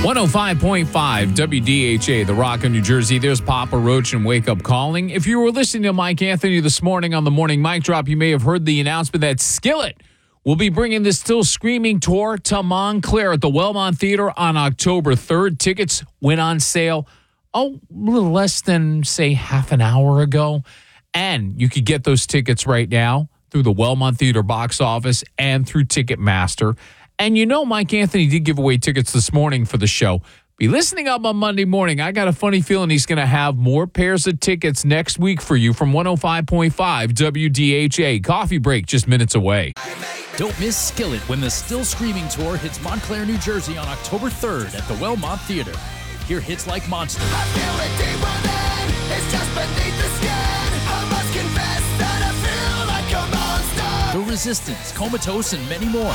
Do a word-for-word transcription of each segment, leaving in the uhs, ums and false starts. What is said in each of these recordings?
one oh five point five W D H A, The Rock of New Jersey. There's Papa Roach and Wake Up Calling. If you were listening to Mike Anthony this morning on the Morning Mic Drop, you may have heard the announcement that Skillet will be bringing the Still Screaming tour to Montclair at the Wellmont Theater on October third. Tickets went on sale oh, a little less than, say, half an hour ago. And you could get those tickets right now through the Wellmont Theater box office and through Ticketmaster. And you know Mike Anthony did give away tickets this morning for the show. Be listening up on Monday morning. I got a funny feeling he's going to have more pairs of tickets next week for you from one oh five point five W D H A. Coffee break just minutes away. Don't miss Skillet when the Still Screaming tour hits Montclair, New Jersey on October third at the Wellmont Theater. Hear hits like Monster. I feel it deeper than it's just beneath the skin. I must confess that I feel like a monster. The Resistance, Comatose, and many more.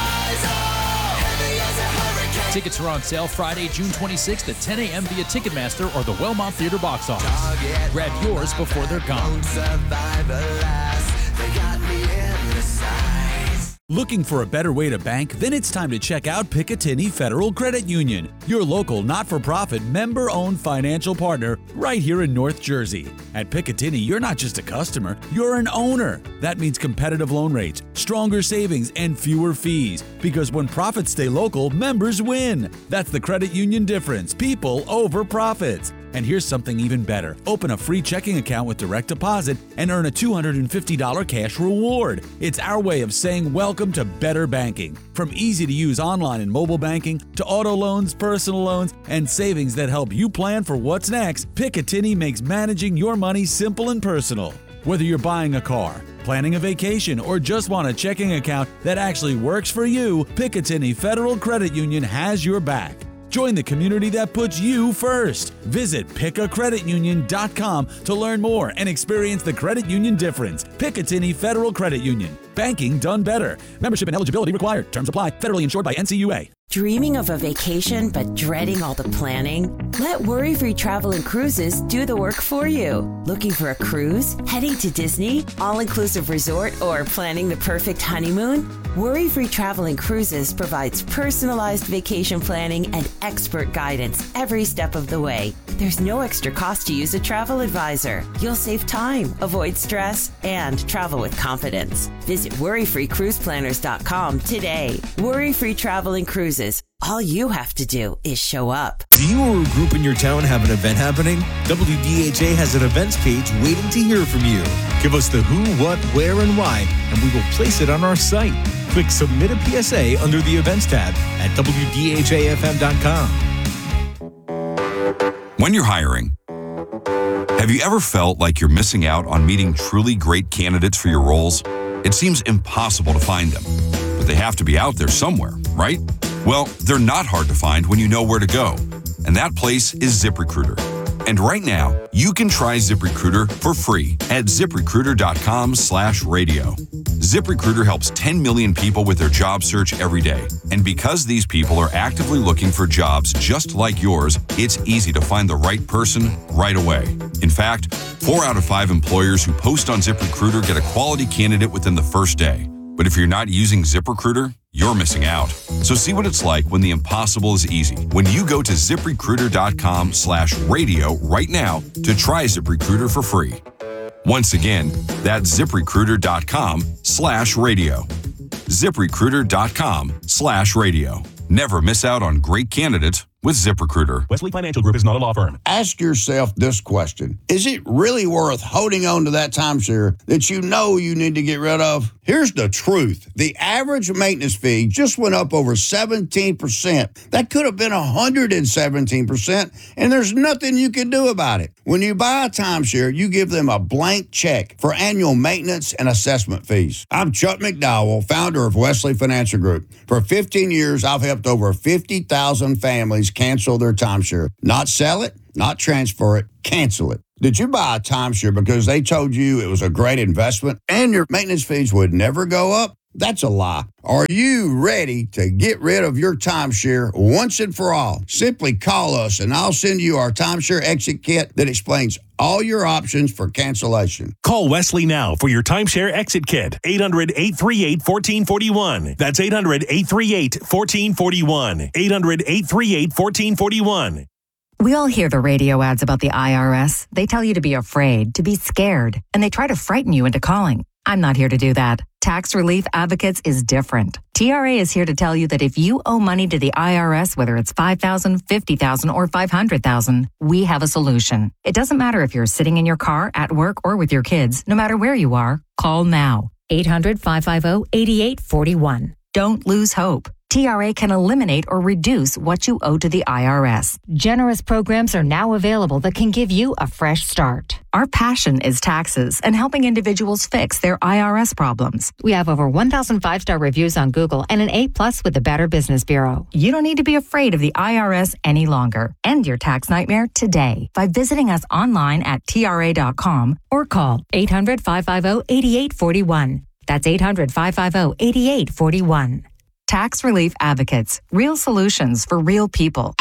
Tickets are on sale Friday, June twenty-sixth at ten a.m. via Ticketmaster or the Wellmont Theater box office. Grab yours before they're gone. Looking for a better way to bank? Then it's time to check out Picatinny Federal Credit Union, your local not-for-profit member-owned financial partner right here in North Jersey. At Picatinny, you're not just a customer, you're an owner. That means competitive loan rates, stronger savings, and fewer fees. Because when profits stay local, members win. That's the credit union difference. People over profits. And here's something even better. Open a free checking account with direct deposit and earn a two hundred fifty dollars cash reward. It's our way of saying welcome to better banking. From easy-to-use online and mobile banking to auto loans, personal loans, and savings that help you plan for what's next, Picatinny makes managing your money simple and personal. Whether you're buying a car, planning a vacation, or just want a checking account that actually works for you, Picatinny Federal Credit Union has your back. Join the community that puts you first. Visit pick a credit union dot com to learn more and experience the credit union difference. Picatinny Federal Credit Union. Banking done better. Membership and eligibility required. Terms apply. Federally insured by N C U A. Dreaming of a vacation but dreading all the planning? Let Worry-Free Travel and Cruises do the work for you. Looking for a cruise? Heading to Disney? All-inclusive resort? Or planning the perfect honeymoon? Worry-Free Travel and Cruises provides personalized vacation planning and expert guidance every step of the way. There's no extra cost to use a travel advisor. You'll save time, avoid stress, and travel with confidence. Visit worry free cruise planners dot com today. Worry-Free Travel and Cruises. All you have to do is show up. Do you or a group in your town have an event happening? W D H A has an events page waiting to hear from you. Give us the who, what, where, and why, and we will place it on our site. Click Submit a P S A under the Events tab at W D H A F M dot com. When you're hiring, have you ever felt like you're missing out on meeting truly great candidates for your roles? It seems impossible to find them, but they have to be out there somewhere, right? Well, they're not hard to find when you know where to go, and that place is ZipRecruiter. And right now, you can try ZipRecruiter for free at ZipRecruiter.com slash radio. ZipRecruiter helps ten million people with their job search every day. And because these people are actively looking for jobs just like yours, it's easy to find the right person right away. In fact, four out of five employers who post on ZipRecruiter get a quality candidate within the first day. But if you're not using ZipRecruiter, you're missing out. So see what it's like when the impossible is easy. When you go to ZipRecruiter.com slash radio right now to try ZipRecruiter for free. Once again, that's ZipRecruiter.com slash radio. ZipRecruiter.com slash radio. Never miss out on great candidates with ZipRecruiter. Wesley Financial Group is not a law firm. Ask yourself this question. Is it really worth holding on to that timeshare that you know you need to get rid of? Here's the truth. The average maintenance fee just went up over seventeen percent. That could have been one hundred seventeen percent, and there's nothing you can do about it. When you buy a timeshare, you give them a blank check for annual maintenance and assessment fees. I'm Chuck McDowell, founder of Wesley Financial Group. For fifteen years, I've helped over fifty thousand families cancel their timeshare. Not sell it, not transfer it, cancel it. Did you buy a timeshare because they told you it was a great investment and your maintenance fees would never go up? That's a lie. Are you ready to get rid of your timeshare once and for all? Simply call us and I'll send you our timeshare exit kit that explains all your options for cancellation. Call Wesley now for your timeshare exit kit. eight hundred, eight three eight, one four four one. That's eight hundred, eight three eight, one four four one. eight hundred, eight three eight, one four four one. We all hear the radio ads about the I R S. They tell you to be afraid, to be scared, and they try to frighten you into calling. I'm not here to do that. Tax Relief Advocates is different. T R A is here to tell you that if you owe money to the I R S, whether it's five thousand dollars, fifty thousand dollars, or five hundred thousand dollars, we have a solution. It doesn't matter if you're sitting in your car, at work, or with your kids. No matter where you are, call now. eight hundred, five five zero, eight eight four one. Don't lose hope. T R A can eliminate or reduce what you owe to the I R S. Generous programs are now available that can give you a fresh start. Our passion is taxes and helping individuals fix their I R S problems. We have over one thousand five-star reviews on Google and an A plus with the Better Business Bureau. You don't need to be afraid of the I R S any longer. End your tax nightmare today by visiting us online at T R A dot com or call eight hundred, five five zero, eight eight four one. That's eight hundred, five five zero, eight eight four one. Tax Relief Advocates. Real solutions for real people.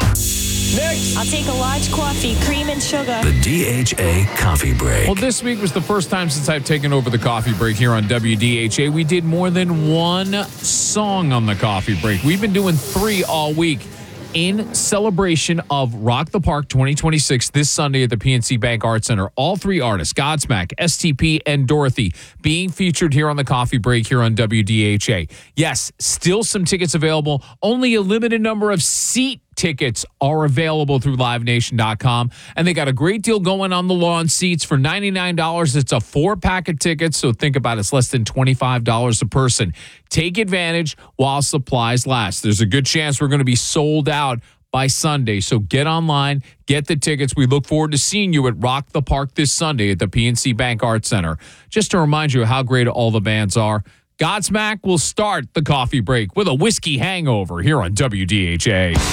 Next. I'll take a large coffee, cream and sugar. The D H A Coffee Break. Well, this week was the first time since I've taken over the coffee break here on W D H A. We did more than one song on the coffee break. We've been doing three all week in celebration of Rock the Park twenty twenty-six this Sunday at the P N C Bank Arts Center. All three artists, Godsmack, S T P, and Dorothy, being featured here on the coffee break here on W D H A. Yes, still some tickets available. Only a limited number of seat tickets are available through live nation dot com, and they got a great deal going on the lawn seats for ninety-nine dollars. It's a four-pack of tickets, so think about it. It's less than twenty-five dollars a person. Take advantage while supplies last. There's a good chance we're going to be sold out by Sunday, so get online, get the tickets. We look forward to seeing you at Rock the Park this Sunday at the P N C Bank Arts Center. Just to remind you how great all the bands are, Godsmack will start the coffee break with a whiskey hangover here on W D H A.